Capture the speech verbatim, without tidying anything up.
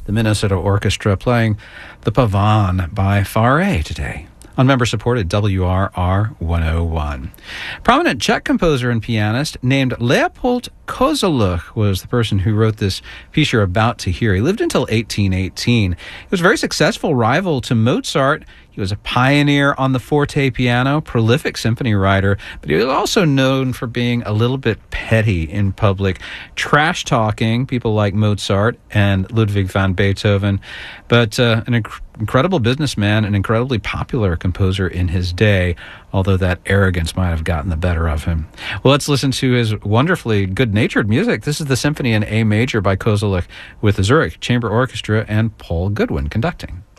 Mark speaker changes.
Speaker 1: the Minnesota Orchestra playing the Pavane by Fauré today on member-supported W R R one oh one. Prominent Czech composer and pianist named Leopold Kozeluch was the person who wrote this piece you're about to hear. He lived until eighteen eighteen. He was a very successful rival to Mozart. He was a pioneer on the forte piano, prolific symphony writer, but he was also known for being a little bit petty in public, trash-talking people like Mozart and Ludwig van Beethoven, but uh, an inc- incredible businessman, an incredibly popular composer in his day, although that arrogance might have gotten the better of him. Well, let's listen to his wonderfully good-natured music. This is the Symphony in A Major by Kozeluch with the Zurich Chamber Orchestra and Paul Goodwin conducting.